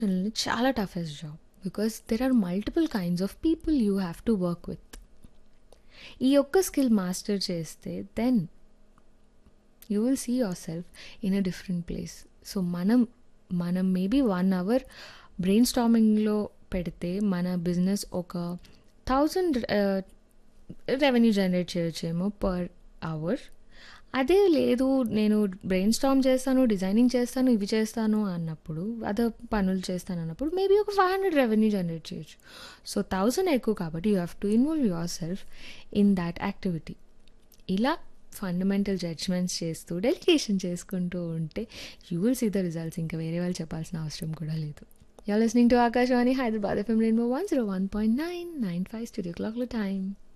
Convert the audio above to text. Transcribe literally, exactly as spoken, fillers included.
చాలా toughest job. Because there are multiple kinds of people you have to work with. ఈ ఒక్క skill master చేస్తే then you will see your self in a different place. So మనం మనం maybe one our brain స్టార్మింగ్లో పెడితే మన business ఒక thousand revenue generate చేయొచ్చేమో per hour. అదే లేదు, నేను బ్రెయిన్ స్టార్మ్ చేస్తాను, డిజైనింగ్ చేస్తాను, ఇవి చేస్తాను అన్నప్పుడు, అదే పనులు చేస్తాను అన్నప్పుడు మేబీ ఒక ఫైవ్ హండ్రెడ్ రెవెన్యూ జనరేట్ చేయొచ్చు. సో థౌజండ్ ఎక్కువ కాబట్టి you have to involve your self in that activity. ఇలా ఫండమెంటల్ జడ్జ్మెంట్స్ చేస్తూ డెలికేషన్ చేసుకుంటూ ఉంటే you will see the results. ఇంకా వేరే వాళ్ళు చెప్పాల్సిన అవసరం కూడా లేదు. You are listening to Akashvani Hyderabad FM rainbow one zero one point nine nine five studio క్లాక్లో టైం